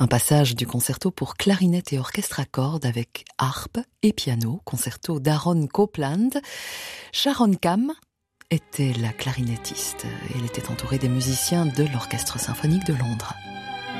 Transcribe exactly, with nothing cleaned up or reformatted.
Un passage du concerto pour clarinette et orchestre à cordes avec harpe et piano, concerto d'Aaron Copland. Sharon Kam était la clarinettiste. Elle était entourée des musiciens de l'Orchestre symphonique de Londres.